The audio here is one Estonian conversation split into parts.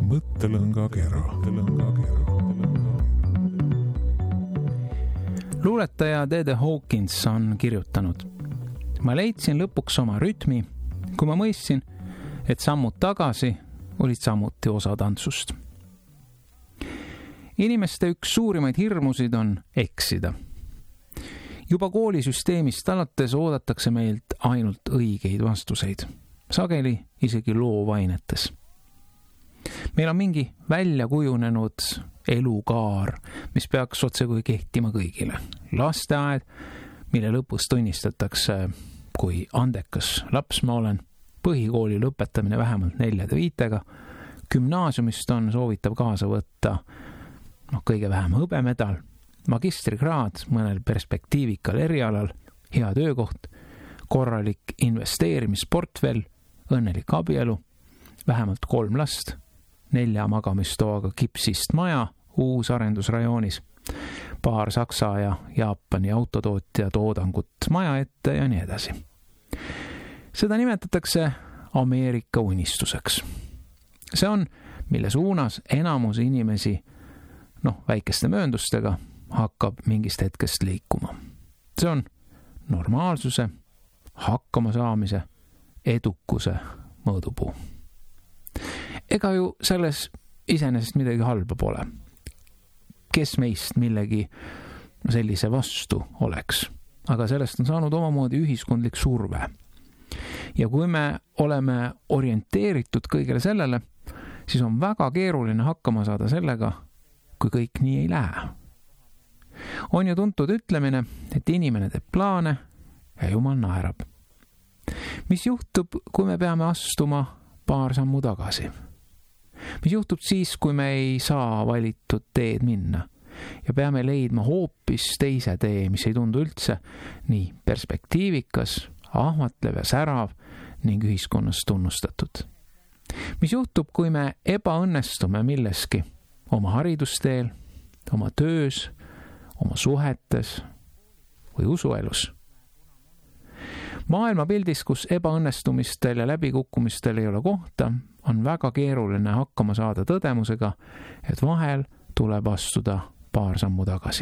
mõttelõngakera. Luuletaja T.D. Hawkins on kirjutanud: ma leidsin lõpuks oma rütmi, kui ma mõistsin, et sammud tagasi olid samuti osa tantsust. Inimeste üks suurimaid hirmusid on eksida. Juba koolisüsteemist alates oodatakse meilt ainult õigeid vastuseid, sageli isegi loovainetes. Meil on mingi välja kujunenud elukaar, mis peaks otsekui kehtima kõigile. Lasteaed, mille lõpus tunnistatakse, kui andekas laps ma olen, põhikooli lõpetamine vähemalt 4-5, gümnaasiumist on soovitav kaasa võtta kõige vähem hõbemedal, magistrikraad mõnel perspektiivikal erialal, hea töökoht, korralik investeerimisportfell, õnnelik abielu, vähemalt 3 last, 4 magamistoaga kipsist maja uus arendusrajoonis, paar Saksa ja Jaapani autotootja toodangut maja ette ja nii edasi. Seda nimetatakse Ameerika unistuseks. See on, mille suunas enamus inimesi väikeste mööndustega hakkab mingist hetkest liikuma. See on normaalsuse, hakkama saamise, edukuse mõõdupuu. Ega ju selles iseenesest midagi halba pole. Kes meist millegi sellise vastu oleks? Aga sellest on saanud omamoodi ühiskondlik surve. Ja kui me oleme orienteeritud kõigele sellele, siis on väga keeruline hakkama saada sellega, kui kõik nii ei lähe. On ju tuntud ütlemine, et inimene teeb plaane ja Jumal naerab. Mis juhtub, kui me peame astuma paar sammu tagasi? Mis juhtub siis, kui me ei saa valitud teed minna ja peame leidma hoopis teise tee, mis ei tundu üldse nii perspektiivikas, ahvatlev ja särav ning ühiskonnas tunnustatud? Mis juhtub, kui me ebaõnnestume milleski oma haridusteel, oma töös, oma suhetes või usuelus? Maailmapildis, kus ebaõnnestumistel ja läbikukkumistel ei ole kohta, on väga keeruline hakkama saada tõdemusega, et vahel tuleb astuda paar sammu tagasi.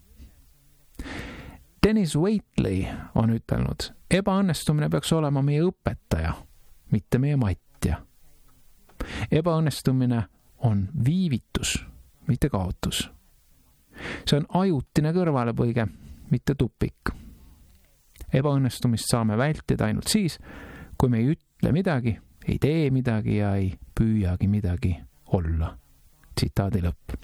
Dennis Waitley on ütelnud, ebaõnnestumine peaks olema meie õpetaja, mitte meie matja. Ebaõnnestumine on viivitus, mitte kaotus. See on ajutine kõrvalepõige, mitte tupik. Ebaõnnestumist saame vältida ainult siis, kui me ei ütle midagi, ei tee midagi ja ei püüagi midagi olla. Tsitaadi lõpp.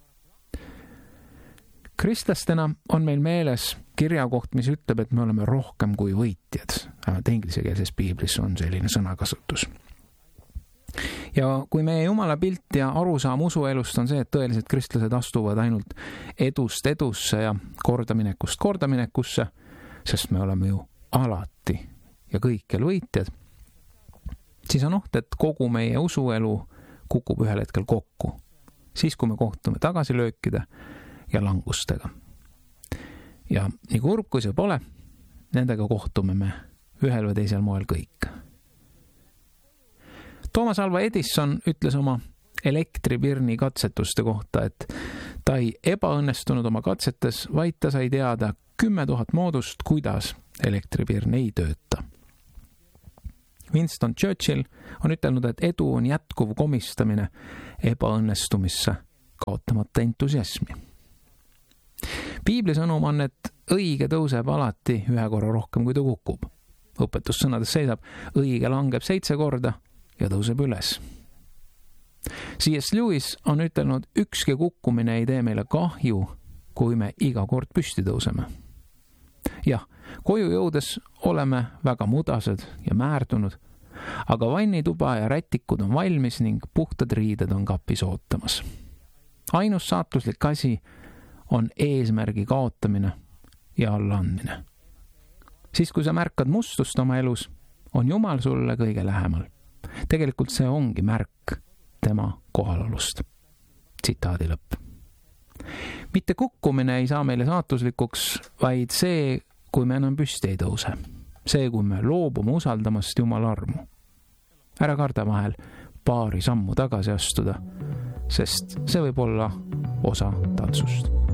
Kristlastena on meil meeles kirjakoht, mis ütleb, et me oleme rohkem kui võitjad. Inglisekeelses piiblis on selline sõnakasutus. Ja kui meie Jumala pilt ja arusaam usuelust on see, et tõelised kristlased astuvad ainult edust edusse ja kordaminekust kordaminekusse, sest me oleme ju alati ja kõikjal võitjad, siis on oht, et kogu meie usuelu kukub ühel hetkel kokku, siis kui me kohtume tagasilöökide ja langustega. Ja nii kurb kui see pole, nendega kohtume me ühel või teisel moel kõik. Thomas Alva Edison ütles oma elektripirni katsetuste kohta, et ta ei ebaõnnestunud oma katsetes, vaid ta sai teada 10 000 moodust, kuidas elektripirn ei tööta. Winston Churchill on ütelnud, et edu on jätkuv komistamine ebaõnnestumisse, kaotamata entusiasmi. Piibli sõnum on, et õige tõuseb alati 1 korra rohkem, kui ta kukub. Õpetussõnades seisab, õige langeb 7 korda ja tõuseb üles. C.S. Lewis on ütelnud, ükski kukkumine ei tee meile kahju, kui me iga kord püsti tõuseme. Jah, koju jõudes oleme väga mudased ja määrdunud, aga vannituba ja rätikud on valmis ning puhtad riided on kapis ootamas. Ainus saatuslik asi on eesmärgi kaotamine ja allaandmine. Siis, kui sa märkad mustust oma elus, on Jumal sulle kõige lähemal. Tegelikult see ongi märk tema kohalolust. Tsitaadi lõpp. Mitte kukkumine ei saa meile saatuslikuks, vaid see, kui me enam püsti ei tõuse. See, kui me loobume usaldamast Jumala armu. Ära karda vahel paari sammu tagasi astuda, sest see võib olla osa tantsust.